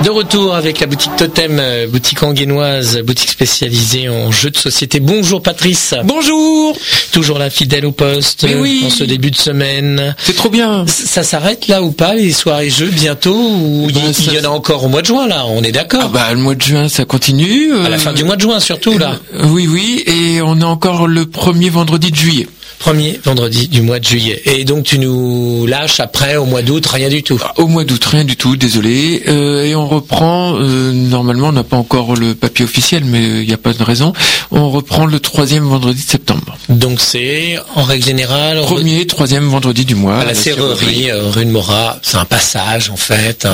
De retour avec la boutique Totem, boutique anguennoise, boutique spécialisée en jeux de société. Bonjour Patrice. Bonjour. Toujours là, fidèle au poste. Mais oui. En ce début de semaine. C'est trop bien. Ça s'arrête là ou pas, les soirées jeux bientôt, ou il y en a encore au mois de juin là, on est d'accord? Le mois de juin ça continue. À la fin du mois de juin surtout là. Oui, et on a encore le premier vendredi de juillet. Premier vendredi du mois de juillet. Et donc tu nous lâches après au mois d'août, rien du tout. Au mois d'août, rien du tout, désolé. Et on reprend, normalement on n'a pas encore le papier officiel, mais il n'y a pas de raison. On reprend le 3e vendredi de septembre. Donc c'est, en règle générale... 1er, 3e vendredi du mois. À la serrurerie, rue de Morat. C'est un passage en fait.